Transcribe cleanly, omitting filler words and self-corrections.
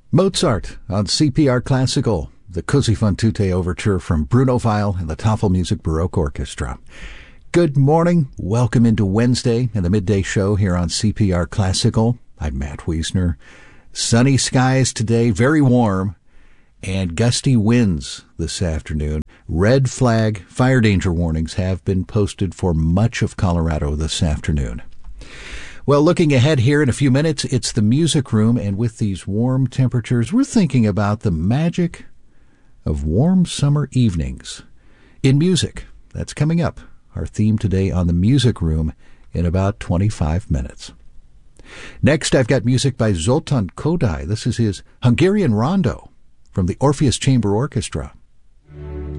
Mozart on CPR Classical, the Così fan tutte overture from Bruno Weil and the Tafelmusik Baroque Orchestra. Good morning. Welcome into Wednesday and the midday show here on CPR Classical. I'm Matt Wiesner. Sunny skies today, very warm, and gusty winds this afternoon. Red flag fire danger warnings have been posted for much of Colorado this afternoon. Well, looking ahead here in a few minutes, it's the music room, and with these warm temperatures, we're thinking about the magic of warm summer evenings in music. That's coming up. Our theme today on the music room in about 25 minutes. Next, I've got music by Zoltan Kodály. This is his Hungarian Rondo from the Orpheus Chamber Orchestra.